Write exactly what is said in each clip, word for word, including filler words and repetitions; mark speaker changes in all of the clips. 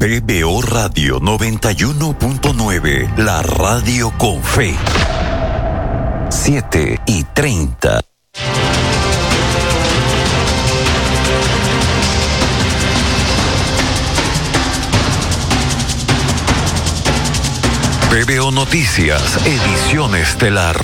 Speaker 1: P B O Radio noventa y uno punto nueve, la radio con fe. siete y treinta. P B O Noticias, edición estelar.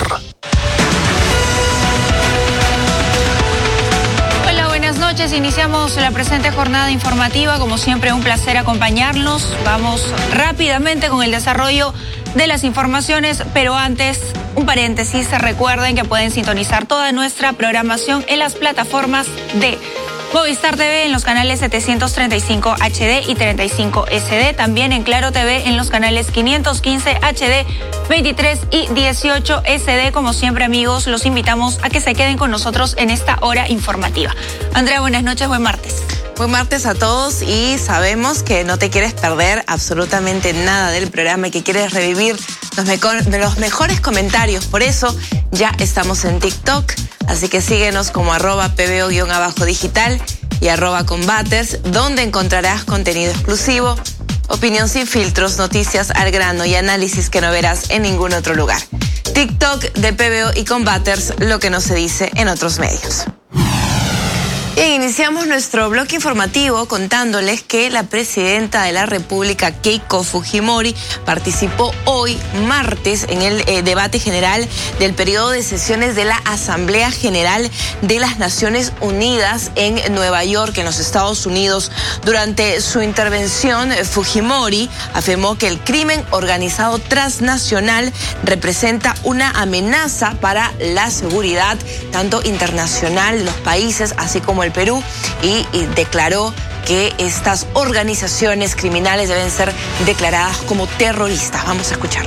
Speaker 2: Hola, buenas noches. Iniciamos la presente jornada informativa. Como siempre, un placer acompañarnos. Vamos rápidamente con el desarrollo de las informaciones, pero antes, un paréntesis. Recuerden que pueden sintonizar toda nuestra programación en las plataformas de Movistar T V en los canales setecientos treinta y cinco H D y treinta y cinco S D, también en Claro T V en los canales quinientos quince H D, veintitrés y dieciocho S D. Como siempre, amigos, los invitamos a que se queden con nosotros en esta hora informativa. Andrea, buenas noches, buen martes.
Speaker 3: Buen martes a todos, y sabemos que no te quieres perder absolutamente nada del programa y que quieres revivir los, mejor, los mejores comentarios. Por eso ya estamos en TikTok, así que síguenos como arroba pbo-digital y arroba combaters, donde encontrarás contenido exclusivo, opinión sin filtros, noticias al grano y análisis que no verás en ningún otro lugar. TikTok de P B O y Combaters, lo que no se dice en otros medios. E iniciamos nuestro bloque informativo contándoles que la presidenta de la República, Keiko Fujimori, participó hoy, martes, en el eh, debate general del periodo de sesiones de la Asamblea General de las Naciones Unidas en Nueva York, en los Estados Unidos. Durante su intervención, Fujimori afirmó que el crimen organizado transnacional representa una amenaza para la seguridad tanto internacional de los países, así como el Perú, y, y declaró que estas organizaciones criminales deben ser declaradas como terroristas. Vamos a escucharlo.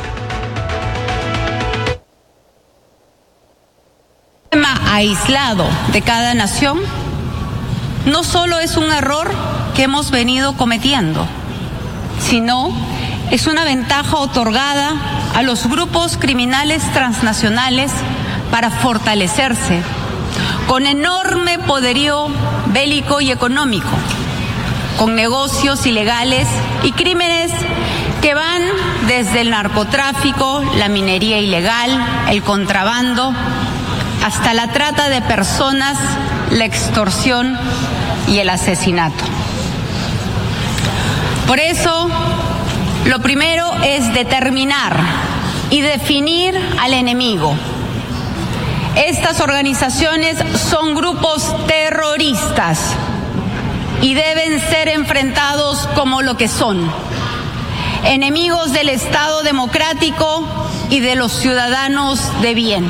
Speaker 4: El tema aislado de cada nación no solo es un error que hemos venido cometiendo, sino es una ventaja otorgada a los grupos criminales transnacionales para fortalecerse con enorme poderío bélico y económico, con negocios ilegales y crímenes que van desde el narcotráfico, la minería ilegal, el contrabando, hasta la trata de personas, la extorsión y el asesinato. Por eso, lo primero es determinar y definir al enemigo. Estas organizaciones son grupos terroristas y deben ser enfrentados como lo que son: enemigos del Estado democrático y de los ciudadanos de bien.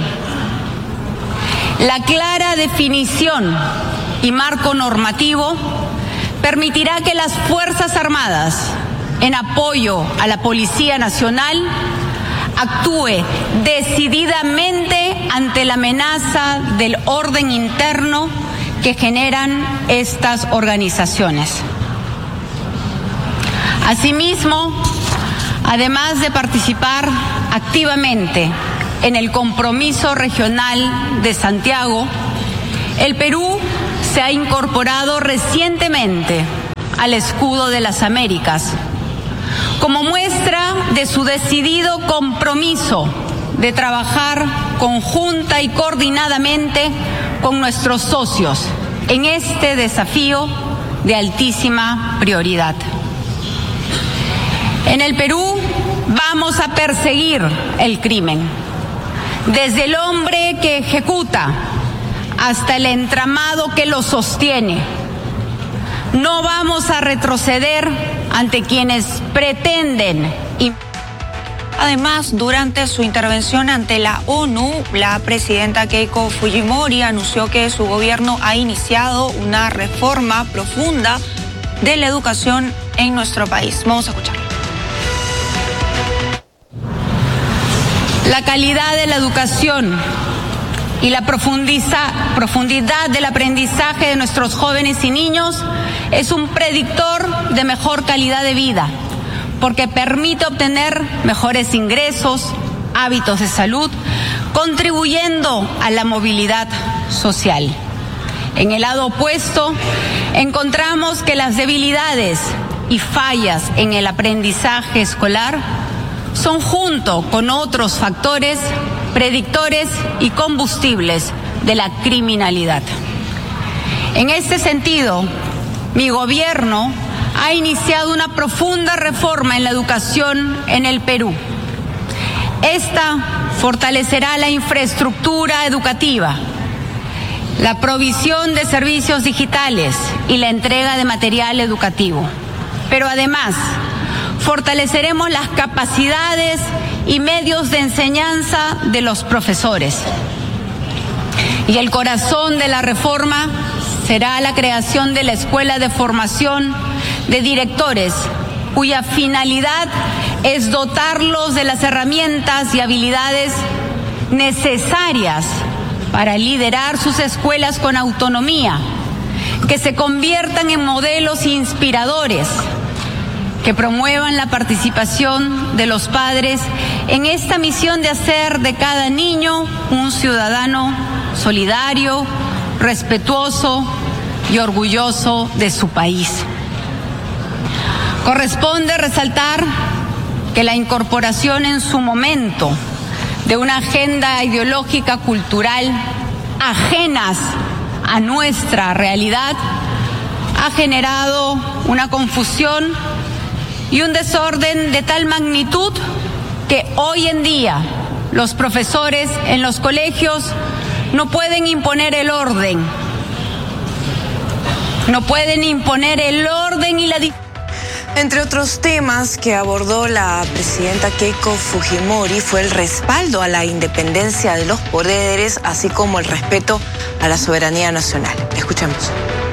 Speaker 4: La clara definición y marco normativo permitirá que las Fuerzas Armadas, en apoyo a la Policía Nacional, actúe decididamente ante la amenaza del orden interno que generan estas organizaciones. Asimismo, además de participar activamente en el compromiso regional de Santiago, el Perú se ha incorporado recientemente al Escudo de las Américas, como muestra de su decidido compromiso de trabajar conjunta y coordinadamente con nuestros socios en este desafío de altísima prioridad. En el Perú vamos a perseguir el crimen, desde el hombre que ejecuta hasta el entramado que lo sostiene. No vamos a retroceder ante quienes pretenden.
Speaker 2: Además, durante su intervención ante la ONU, la presidenta Keiko Fujimori anunció que su gobierno ha iniciado una reforma profunda de la educación en nuestro país. Vamos a escucharlo.
Speaker 4: La calidad de la educación y la profundidad del aprendizaje de nuestros jóvenes y niños es un predictor de mejor calidad de vida, porque permite obtener mejores ingresos, hábitos de salud, contribuyendo a la movilidad social. En el lado opuesto, encontramos que las debilidades y fallas en el aprendizaje escolar son, junto con otros factores, predictores y combustibles de la criminalidad. En este sentido, mi gobierno ha iniciado una profunda reforma en la educación en el Perú. Esta fortalecerá la infraestructura educativa, la provisión de servicios digitales y la entrega de material educativo. Pero además, fortaleceremos las capacidades y medios de enseñanza de los profesores. Y el corazón de la reforma será la creación de la Escuela de Formación de Directores, cuya finalidad es dotarlos de las herramientas y habilidades necesarias para liderar sus escuelas con autonomía, que se conviertan en modelos inspiradores, que promuevan la participación de los padres en esta misión de hacer de cada niño un ciudadano solidario, respetuoso y orgulloso de su país. Corresponde resaltar que la incorporación en su momento de una agenda ideológica cultural ajenas a nuestra realidad ha generado una confusión y un desorden de tal magnitud que hoy en día los profesores en los colegios no pueden imponer el orden, no pueden imponer el orden y la disciplina.
Speaker 3: Entre otros temas que abordó la presidenta Keiko Fujimori fue el respaldo a la independencia de los poderes, así como el respeto a la soberanía nacional. Escuchemos.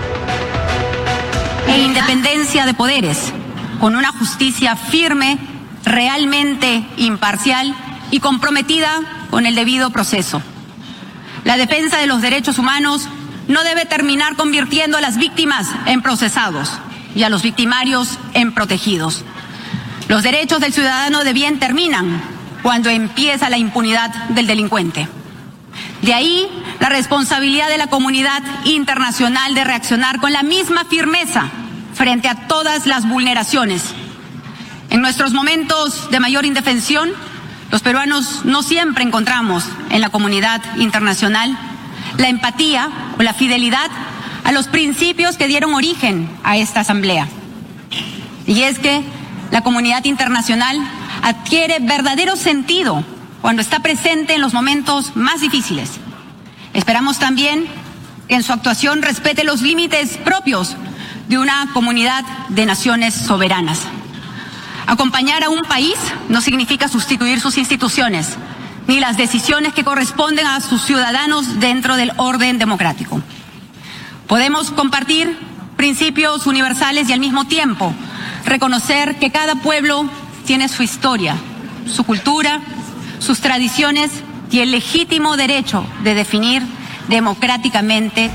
Speaker 4: E independencia de poderes, con una justicia firme, realmente imparcial y comprometida con el debido proceso. La defensa de los derechos humanos no debe terminar convirtiendo a las víctimas en procesados y a los victimarios en protegidos. Los derechos del ciudadano de bien terminan cuando empieza la impunidad del delincuente. De ahí la responsabilidad de la comunidad internacional de reaccionar con la misma firmeza frente a todas las vulneraciones. En nuestros momentos de mayor indefensión, los peruanos no siempre encontramos en la comunidad internacional la empatía o la fidelidad a los principios que dieron origen a esta asamblea. Y es que la comunidad internacional adquiere verdadero sentido cuando está presente en los momentos más difíciles. Esperamos también que en su actuación respete los límites propios de una comunidad de naciones soberanas. Acompañar a un país no significa sustituir sus instituciones, ni las decisiones que corresponden a sus ciudadanos dentro del orden democrático. Podemos compartir principios universales y al mismo tiempo reconocer que cada pueblo tiene su historia, su cultura, sus tradiciones y el legítimo derecho de definir democráticamente.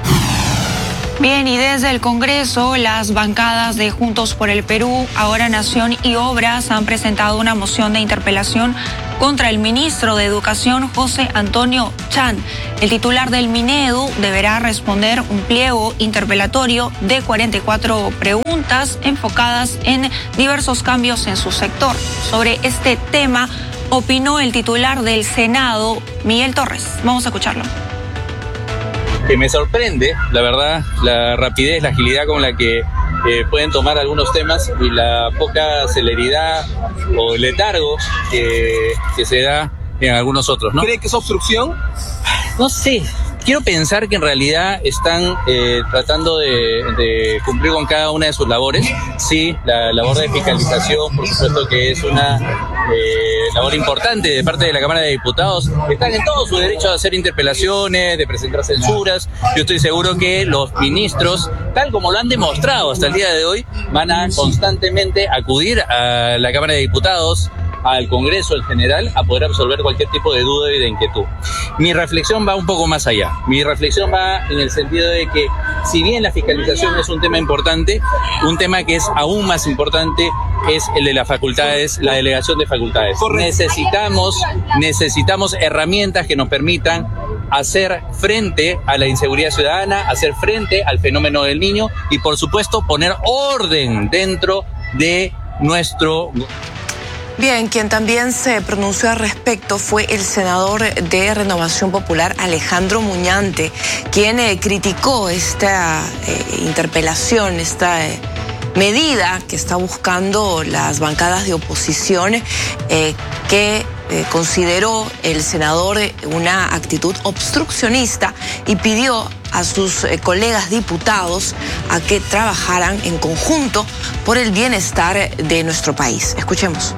Speaker 2: Bien, y desde el Congreso, las bancadas de Juntos por el Perú, Ahora Nación y Obras han presentado una moción de interpelación contra el ministro de Educación, José Antonio Chan. El titular del Minedu deberá responder un pliego interpelatorio de cuarenta y cuatro preguntas enfocadas en diversos cambios en su sector. Sobre este tema opinó el titular del Senado, Miguel Torres. Vamos a escucharlo.
Speaker 5: Que me sorprende, la verdad, la rapidez, la agilidad con la que eh, pueden tomar algunos temas y la poca celeridad o letargo que, que se da en algunos otros, ¿no?
Speaker 6: ¿Cree que es obstrucción?
Speaker 5: No sé. Quiero pensar que en realidad están eh, tratando de, de cumplir con cada una de sus labores. Sí, la labor de fiscalización, por supuesto que es una eh, labor importante de parte de la Cámara de Diputados. Están en todo su derecho de hacer interpelaciones, de presentar censuras. Yo estoy seguro que los ministros, tal como lo han demostrado hasta el día de hoy, van a constantemente acudir a la Cámara de Diputados, al Congreso en general, a poder absolver cualquier tipo de duda y de inquietud. Mi reflexión va un poco más allá. Mi reflexión va en el sentido de que, si bien la fiscalización es un tema importante, un tema que es aún más importante es el de las facultades, la delegación de facultades. Necesitamos, necesitamos herramientas que nos permitan hacer frente a la inseguridad ciudadana, hacer frente al fenómeno del niño y, por supuesto, poner orden dentro de nuestro...
Speaker 3: Bien, quien también se pronunció al respecto fue el senador de Renovación Popular, Alejandro Muñante, quien eh, criticó esta eh, interpelación, esta eh, medida que está buscando las bancadas de oposición, eh, que eh, consideró el senador una actitud obstruccionista y pidió a sus eh, colegas diputados a que trabajaran en conjunto por el bienestar de nuestro país. Escuchemos.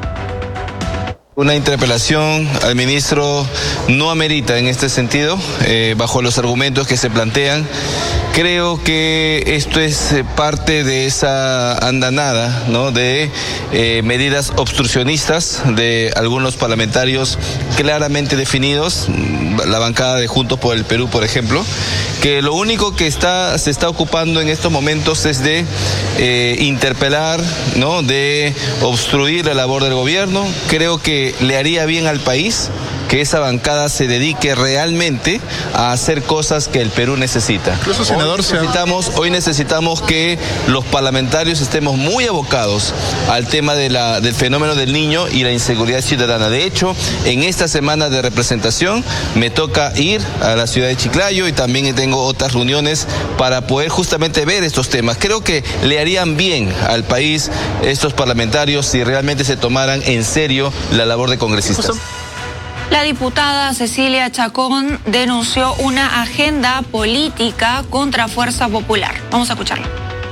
Speaker 6: Una interpelación al ministro no amerita en este sentido, eh, bajo los argumentos que se plantean. Creo que esto es parte de esa andanada, ¿no?, de eh, medidas obstruccionistas de algunos parlamentarios claramente definidos, la bancada de Juntos por el Perú, por ejemplo, que lo único que está, se está ocupando en estos momentos es de eh, interpelar, ¿no?, de obstruir la labor del gobierno. Creo que le haría bien al país que esa bancada se dedique realmente a hacer cosas que el Perú necesita. Incluso, senador, hoy necesitamos, hoy necesitamos que los parlamentarios estemos muy abocados al tema de la, del fenómeno del niño y la inseguridad ciudadana. De hecho, en esta semana de representación me toca ir a la ciudad de Chiclayo y también tengo otras reuniones para poder justamente ver estos temas. Creo que le harían bien al país estos parlamentarios si realmente se tomaran en serio la labor de congresistas.
Speaker 2: La diputada Cecilia Chacón denunció una agenda política contra Fuerza Popular. Vamos a escucharla.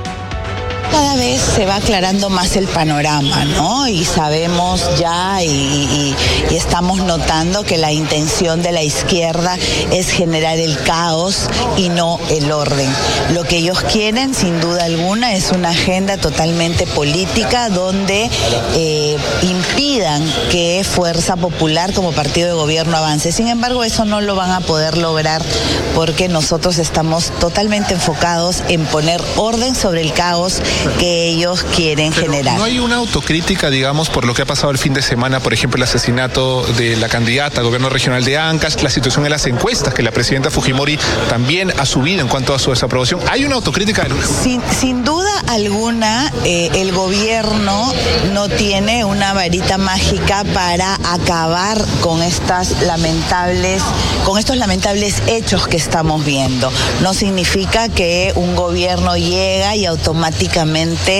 Speaker 7: Cada vez se va aclarando más el panorama, ¿no? Y sabemos ya y, y, y estamos notando que la intención de la izquierda es generar el caos y no el orden. Lo que ellos quieren, sin duda alguna, es una agenda totalmente política donde eh, impidan que Fuerza Popular como partido de gobierno avance. Sin embargo, eso no lo van a poder lograr porque nosotros estamos totalmente enfocados en poner orden sobre el caos que ellos quieren
Speaker 8: Pero
Speaker 7: generar.
Speaker 8: ¿no hay una autocrítica, digamos, por lo que ha pasado el fin de semana, por ejemplo, el asesinato de la candidata a gobierno regional de Ancash, la situación en las encuestas, que la presidenta Fujimori también ha subido en cuanto a su desaprobación? ¿Hay una autocrítica?
Speaker 7: Sin, sin duda alguna, eh, el gobierno no tiene una varita mágica para acabar con estas lamentables, con estos lamentables hechos que estamos viendo. No significa que un gobierno llega y automáticamente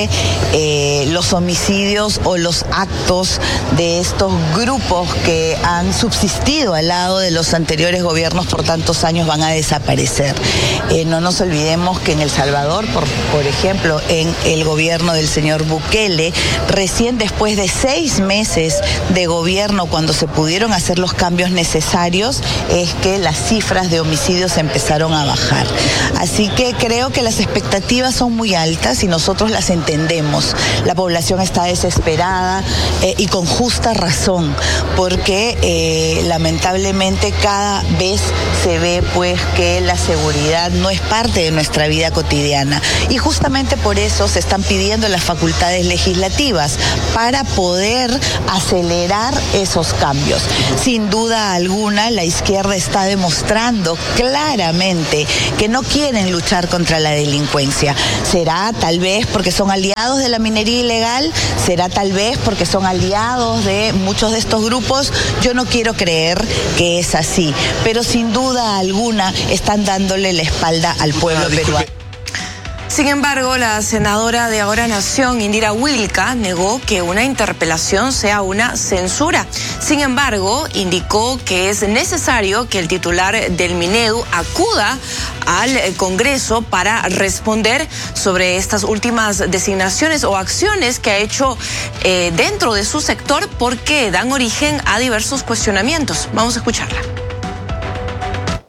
Speaker 7: Eh, los homicidios o los actos de estos grupos que han subsistido al lado de los anteriores gobiernos por tantos años van a desaparecer. Eh, no nos olvidemos que en El Salvador, por, por ejemplo, en el gobierno del señor Bukele, recién después de seis meses de gobierno, cuando se pudieron hacer los cambios necesarios, es que las cifras de homicidios empezaron a bajar. Así que creo que las expectativas son muy altas y nosotros las entendemos. La población está desesperada eh, y con justa razón, porque eh, lamentablemente cada vez se ve pues que la seguridad no es parte de nuestra vida cotidiana y justamente por eso se están pidiendo las facultades legislativas para poder acelerar esos cambios. Sin duda alguna, la izquierda está demostrando claramente que no quieren luchar contra la delincuencia. Será tal vez porque son aliados de la minería ilegal, será tal vez porque son aliados de muchos de estos grupos. Yo no quiero creer que es así, pero sin duda alguna están dándole la espalda al pueblo peruano.
Speaker 3: Sin embargo, la senadora de Ahora Nación, Indira Wilca, negó que una interpelación sea una censura. Sin embargo, indicó que es necesario que el titular del Minedu acuda al Congreso para responder sobre estas últimas designaciones o acciones que ha hecho eh, dentro de su sector, porque dan origen a diversos cuestionamientos. Vamos a escucharla.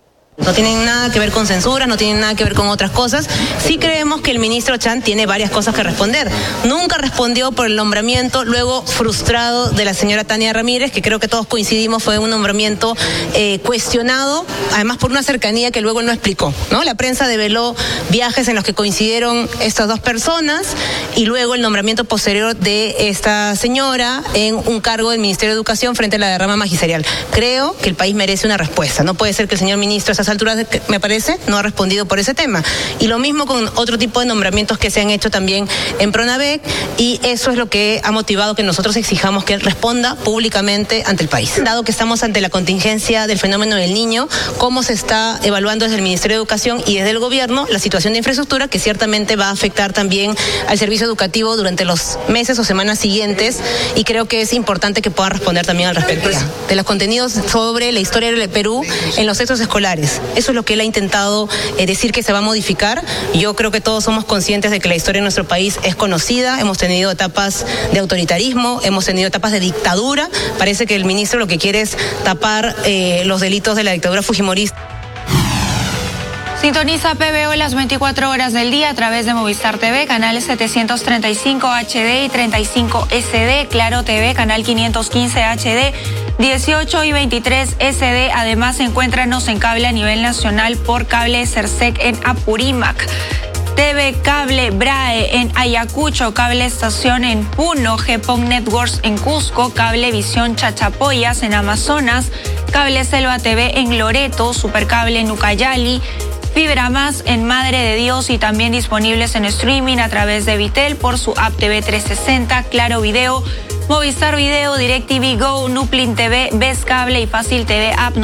Speaker 9: No tienen nada que ver con censura, no tienen nada que ver con otras cosas. Sí creemos que el ministro Chan tiene varias cosas que responder. Nunca respondió por el nombramiento luego frustrado de la señora Tania Ramírez, que creo que todos coincidimos fue un nombramiento eh, cuestionado, además por una cercanía que luego no explicó, ¿no? La prensa develó viajes en los que coincidieron estas dos personas y luego el nombramiento posterior de esta señora en un cargo del Ministerio de Educación frente a la derrama magisterial. Creo que el país merece una respuesta. No puede ser que el señor ministro a esas alturas, me parece, no ha respondido por ese tema. Y lo mismo con otro tipo de nombramientos que se han hecho también en Pronavec, y eso es lo que ha motivado que nosotros exijamos que él responda públicamente ante el país. Dado que estamos ante la contingencia del fenómeno del Niño, cómo se está evaluando desde el Ministerio de Educación y desde el gobierno la situación de infraestructura, que ciertamente va a afectar también al servicio educativo durante los meses o semanas siguientes, y creo que es importante que puedan responder también al respecto de los contenidos sobre la historia del Perú en los textos escolares. Eso es lo que él ha intentado eh, decir que se va a modificar. Yo creo que todos somos conscientes de que la historia de nuestro país es conocida, hemos tenido etapas de autoritarismo, hemos tenido etapas de dictadura. Parece que el ministro lo que quiere es tapar eh, los delitos de la dictadura fujimorista.
Speaker 2: Sintoniza P B O las veinticuatro horas del día a través de Movistar T V, canal setecientos treinta y cinco H D y treinta y cinco S D, Claro T V, canal quinientos quince H D, dieciocho y veintitrés S D. Además, encuéntranos en cable a nivel nacional por Cable Cersec en Apurímac. T V Cable Brae en Ayacucho, Cable Estación en Puno, Gepong Networks en Cusco, Cable Visión Chachapoyas en Amazonas, Cable Selva T V en Loreto, Supercable en Ucayali, Fibra Más en Madre de Dios, y también disponibles en streaming a través de Vitel por su app T V trescientos sesenta, Claro Video, Movistar Video, DirecTV Go, Nuplin T V, Ves Cable y Fácil T V App.